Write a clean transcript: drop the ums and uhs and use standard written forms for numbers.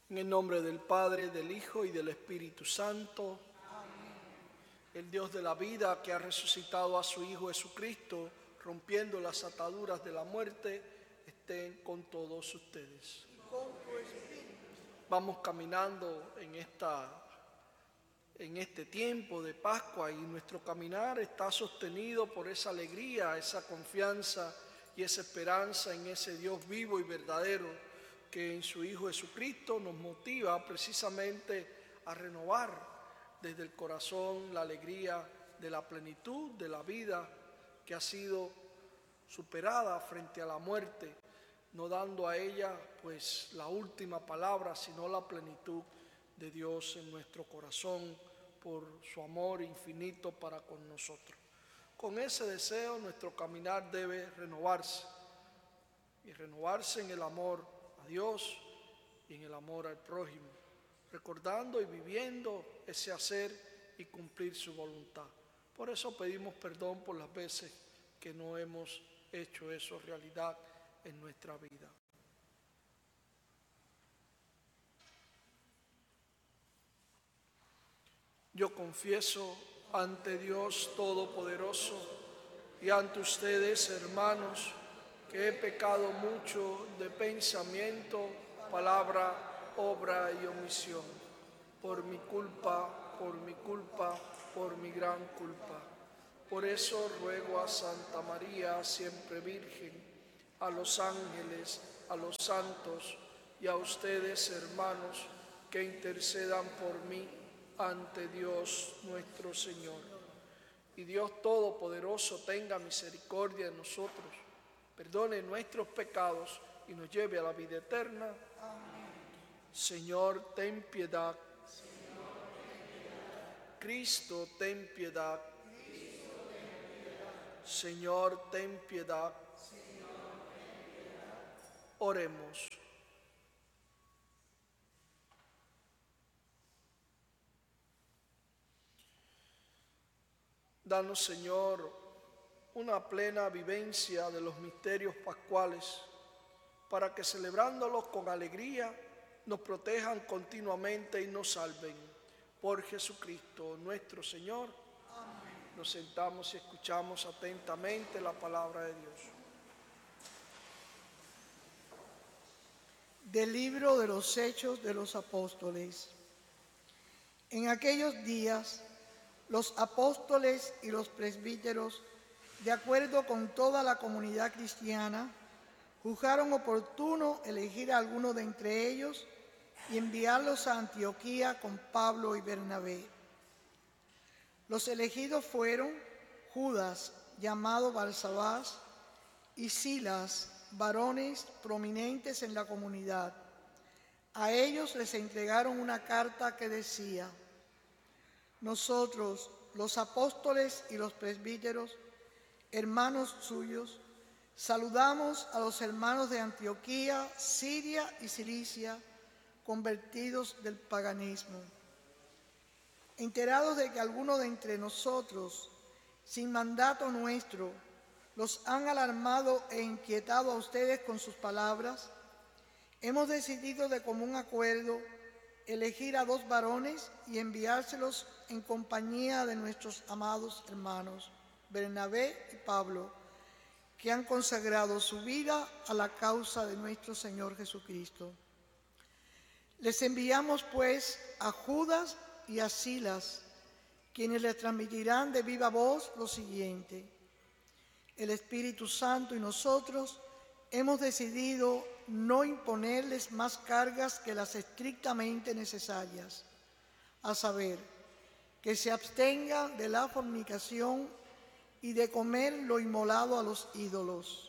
En el nombre del Padre, del Hijo y del Espíritu Santo. Amén. El Dios de la vida, que ha resucitado a su Hijo Jesucristo, rompiendo las ataduras de la muerte, estén con todos ustedes. Y con tu espíritu. Vamos caminando en este tiempo de Pascua, y nuestro caminar está sostenido por esa alegría, esa confianza y esa esperanza en ese Dios vivo y verdadero, que en su Hijo Jesucristo nos motiva precisamente a renovar desde el corazón la alegría de la plenitud de la vida que ha sido superada frente a la muerte, no dando a ella pues la última palabra, sino la plenitud de Dios en nuestro corazón por su amor infinito para con nosotros. Con ese deseo nuestro caminar debe renovarse, y renovarse en el amor a Dios y en el amor al prójimo, recordando y viviendo ese hacer y cumplir su voluntad. Por eso pedimos perdón por las veces que no hemos hecho eso realidad en nuestra vida. Yo confieso ante Dios Todopoderoso y ante ustedes, hermanos, que he pecado mucho de pensamiento, palabra, obra y omisión, por mi culpa, por mi gran culpa. Por eso ruego a Santa María, siempre Virgen, a los ángeles, a los santos y a ustedes, hermanos, que intercedan por mí ante Dios nuestro Señor. Y Dios Todopoderoso tenga misericordia de nosotros, perdone nuestros pecados y nos lleve a la vida eterna. Amén. Señor, ten piedad. Señor, ten piedad. Cristo, ten piedad. Cristo, ten piedad. Señor, ten piedad. Señor, ten piedad. Oremos. Danos, Señor, una plena vivencia de los misterios pascuales, para que celebrándolos con alegría nos protejan continuamente y nos salven. Por Jesucristo nuestro Señor. Amén. Nos sentamos y escuchamos atentamente la palabra de Dios. Del libro de los Hechos de los Apóstoles. En aquellos días, los apóstoles y los presbíteros, de acuerdo con toda la comunidad cristiana, juzgaron oportuno elegir a alguno de entre ellos y enviarlos a Antioquía con Pablo y Bernabé. Los elegidos fueron Judas, llamado Barsabás, y Silas, varones prominentes en la comunidad. A ellos les entregaron una carta que decía: nosotros, los apóstoles y los presbíteros, hermanos suyos, saludamos a los hermanos de Antioquía, Siria y Cilicia, convertidos del paganismo. Enterados de que algunos de entre nosotros, sin mandato nuestro, los han alarmado e inquietado a ustedes con sus palabras, hemos decidido de común acuerdo elegir a 2 varones y enviárselos en compañía de nuestros amados hermanos, Bernabé y Pablo, que han consagrado su vida a la causa de nuestro Señor Jesucristo. Les enviamos pues a Judas y a Silas, quienes les transmitirán de viva voz lo siguiente: el Espíritu Santo y nosotros hemos decidido no imponerles más cargas que las estrictamente necesarias, a saber, que se abstengan de la fornicación y de comer lo inmolado a los ídolos.